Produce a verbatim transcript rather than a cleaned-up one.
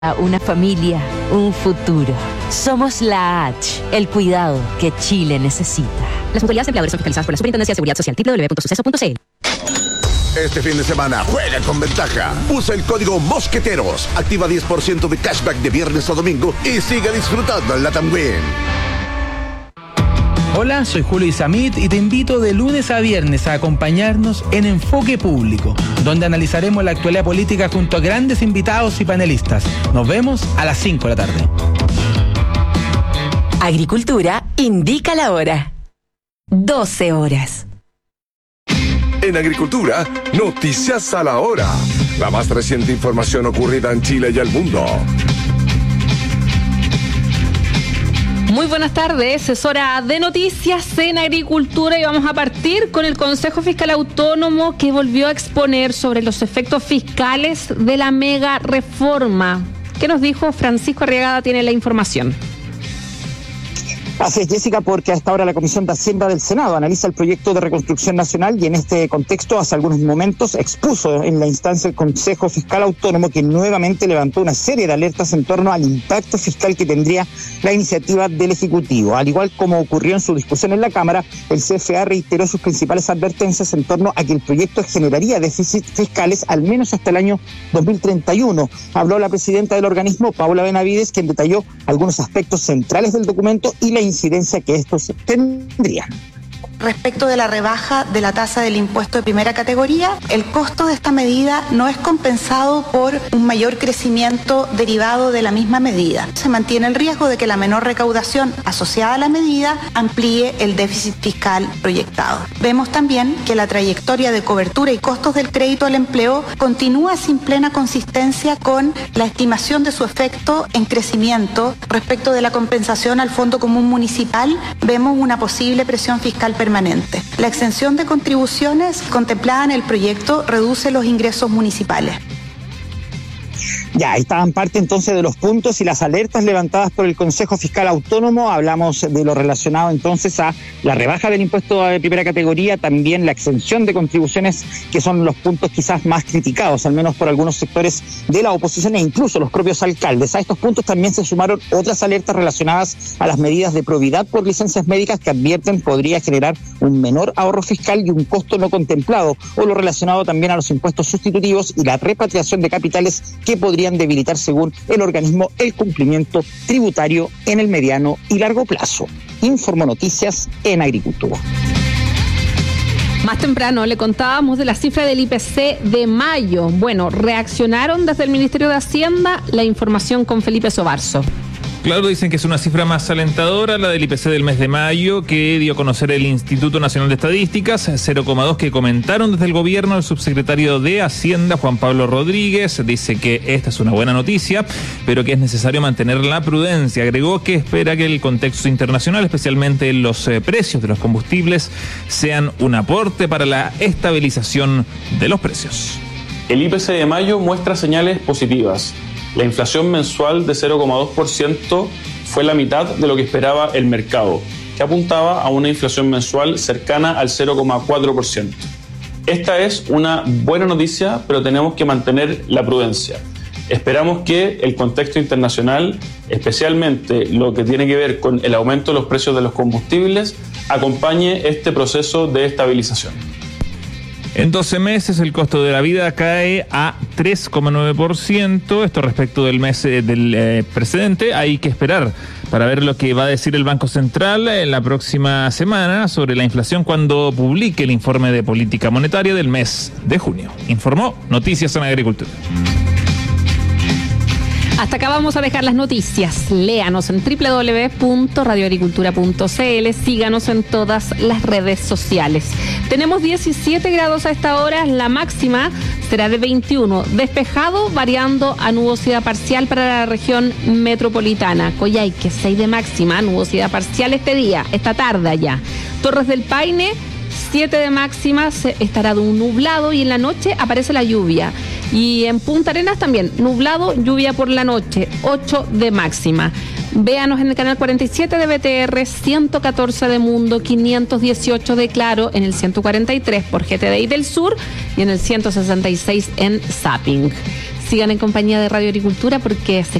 Una familia, un futuro. Somos la H, el cuidado que Chile necesita. Las mutualidades empleadores son fiscalizadas por la Superintendencia de Seguridad Social. doble u doble u doble u punto suceso punto c l. Este fin de semana juega con ventaja. Usa el código Mosqueteros. Activa diez por ciento de cashback de viernes a domingo y siga disfrutando en Latam Win. Hola, soy Julio Isamit y te invito de lunes a viernes a acompañarnos en Enfoque Público, donde analizaremos la actualidad política junto a grandes invitados y panelistas. Nos vemos a las cinco de la tarde. Agricultura indica la hora. doce horas. En Agricultura, noticias a la hora. La más reciente información ocurrida en Chile y el mundo. Muy buenas tardes, es hora de noticias en Agricultura y vamos a partir con el Consejo Fiscal Autónomo que volvió a exponer sobre los efectos fiscales de la mega reforma. ¿Qué nos dijo? Francisco Arriagada tiene la información. Así es, Jessica, porque hasta ahora la Comisión de Hacienda del Senado analiza el proyecto de reconstrucción nacional y en este contexto, hace algunos momentos, expuso en la instancia el Consejo Fiscal Autónomo que nuevamente levantó una serie de alertas en torno al impacto fiscal que tendría la iniciativa del Ejecutivo. Al igual como ocurrió en su discusión en la Cámara, el C F A reiteró sus principales advertencias en torno a que el proyecto generaría déficits fiscales al menos hasta el año dos mil treinta y uno. Habló la presidenta del organismo, Paula Benavides, quien detalló algunos aspectos centrales del documento y la incidencia que estos tendrían. Respecto de la rebaja de la tasa del impuesto de primera categoría, el costo de esta medida no es compensado por un mayor crecimiento derivado de la misma medida. Se mantiene el riesgo de que la menor recaudación asociada a la medida amplíe el déficit fiscal proyectado. Vemos también que la trayectoria de cobertura y costos del crédito al empleo continúa sin plena consistencia con la estimación de su efecto en crecimiento. Respecto de la compensación al Fondo Común Municipal, vemos una posible presión fiscal permanente. La exención de contribuciones contemplada en el proyecto reduce los ingresos municipales. Ya, ahí estaban parte entonces de los puntos y las alertas levantadas por el Consejo Fiscal Autónomo. Hablamos de lo relacionado entonces a la rebaja del impuesto de primera categoría, también la exención de contribuciones, que son los puntos quizás más criticados, al menos por algunos sectores de la oposición e incluso los propios alcaldes. A estos puntos también se sumaron otras alertas relacionadas a las medidas de probidad por licencias médicas que advierten podría generar un menor ahorro fiscal y un costo no contemplado, o lo relacionado también a los impuestos sustitutivos y la repatriación de capitales que podrían debilitar, según el organismo, el cumplimiento tributario en el mediano y largo plazo. Informó Noticias en Agricultura. Más temprano le contábamos de la cifra del I P C de mayo. Bueno, reaccionaron desde el Ministerio de Hacienda. La información con Felipe Sobarzo. Claro, dicen que es una cifra más alentadora, la del I P C del mes de mayo, que dio a conocer el Instituto Nacional de Estadísticas, cero coma dos que comentaron desde el gobierno. El subsecretario de Hacienda, Juan Pablo Rodríguez, dice que esta es una buena noticia, pero que es necesario mantener la prudencia. Agregó que espera que el contexto internacional, especialmente los eh, precios de los combustibles, sean un aporte para la estabilización de los precios. El I P C de mayo muestra señales positivas. La inflación mensual de cero coma dos por ciento fue la mitad de lo que esperaba el mercado, que apuntaba a una inflación mensual cercana al cero coma cuatro por ciento. Esta es una buena noticia, pero tenemos que mantener la prudencia. Esperamos que el contexto internacional, especialmente lo que tiene que ver con el aumento de los precios de los combustibles, acompañe este proceso de estabilización. En doce meses el costo de la vida cae a tres coma nueve por ciento. Esto respecto del mes eh, del eh, precedente. Hay que esperar para ver lo que va a decir el Banco Central en la próxima semana sobre la inflación cuando publique el informe de política monetaria del mes de junio. Informó Noticias en Agricultura. Hasta acá vamos a dejar las noticias. Léanos en doble u doble u doble u punto radio agricultura punto c l. Síganos en todas las redes sociales. Tenemos diecisiete grados a esta hora. La máxima será de veintiuno. Despejado, variando a nubosidad parcial para la región metropolitana. Coyhaique, seis de máxima. Nubosidad parcial este día, esta tarde allá. Torres del Paine, siete de máxima. Estará de un nublado y en la noche aparece la lluvia. Y en Punta Arenas también, nublado, lluvia por la noche, ocho de máxima. Véanos en el canal cuarenta y siete de B T R, ciento catorce de Mundo, quinientos dieciocho de Claro, en el ciento cuarenta y tres por G T D I del Sur y en el ciento sesenta y seis en Zapping. Sigan en compañía de Radio Agricultura porque se